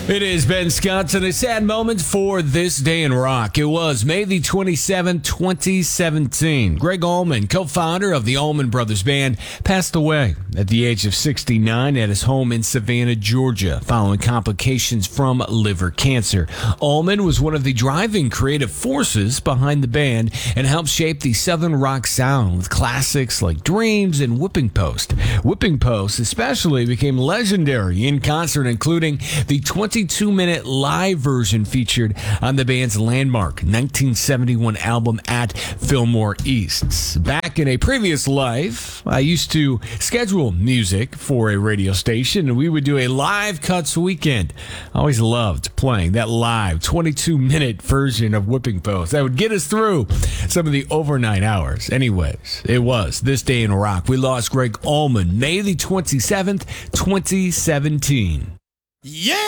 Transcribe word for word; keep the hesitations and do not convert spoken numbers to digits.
It is Ben Scott, and a sad moment for this day in rock. It was May the twenty-seventh, twenty seventeen. Gregg Allman, co-founder of the Allman Brothers Band, passed away at the age of sixty-nine at his home in Savannah, Georgia, following complications from liver cancer. Allman was one of the driving creative forces behind the band and helped shape the Southern rock sound with classics like Dreams and Whipping Post. Whipping Post especially became legendary in concert, including the twenty-two minute live version featured on the band's landmark nineteen seventy-one album At Fillmore East. Back in a previous life, I used to schedule music for a radio station, and we would do a live cuts weekend. I always loved playing that live twenty-two minute version of Whipping Post. That would get us through some of the overnight hours. Anyways, it was This Day in Rock. We lost Gregg Allman May the twenty-seventh, twenty seventeen. Yeah!